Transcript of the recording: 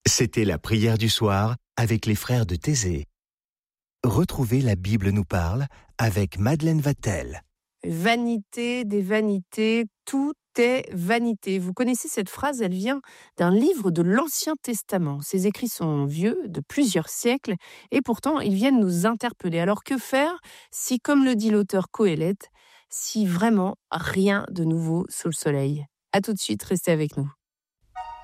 C'était la prière du soir avec les frères de Thésée. Retrouvez La Bible nous parle avec Madeleine Vatel. Vanité des vanités, tout est vanité. Vous connaissez cette phrase, elle vient d'un livre de l'Ancien Testament. Ces écrits sont vieux, de plusieurs siècles, et pourtant ils viennent nous interpeller. Alors que faire si, comme le dit l'auteur Qoéleth, si vraiment rien de nouveau sous le soleil? À tout de suite, restez avec nous.